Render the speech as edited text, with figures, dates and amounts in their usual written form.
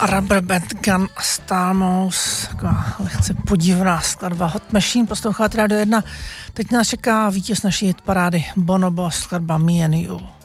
Rubber Band Gun Stamos, taková lehce podivná skladba. Hot Machine, posloucháte Rádio 1. Teď nás čeká vítěz naší hitparády Bonobo, skladba Me and You.